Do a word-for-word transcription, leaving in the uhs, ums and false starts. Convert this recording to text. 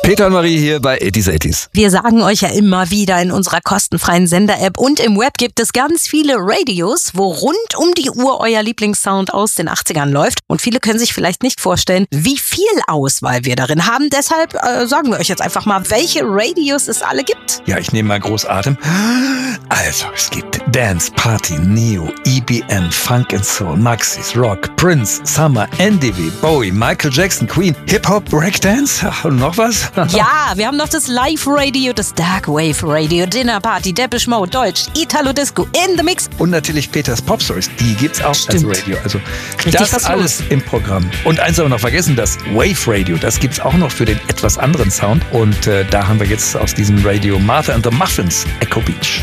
Peter und Marie hier bei eighties eighties. Wir sagen euch ja immer wieder, in unserer kostenfreien Sender-App und im Web gibt es ganz viele Radios, wo rund um die Uhr euer Lieblingssound aus den achtzigern läuft. Und viele können sich vielleicht nicht vorstellen, wie viel Auswahl wir darin haben. Deshalb äh, sagen wir euch jetzt einfach mal, welche Radios es alle gibt. Ja, ich nehme mal groß Atem. Also, es gibt Dance, Party, Neo, E B M, Funk and Soul, Maxis, Rock, Prince, Summer, N D W, Bowie, Michael Jackson, Queen, Hip-Hop, Breakdance und noch was? Ja, wir haben noch das Live-Radio, das Dark Wave-Radio, Dinner Party, Depeche Mode, Deutsch, Italo-Disco, In the Mix. Und natürlich Peters Pop Stories, die gibt's auch Stimmt. als Radio. Also Richtig das was alles los. im Programm. Und eins haben wir noch vergessen, das Wave Radio, das gibt's auch noch für den etwas anderen Sound. Und äh, da haben wir jetzt aus diesem Radio Martha and the Muffins, Echo Beach.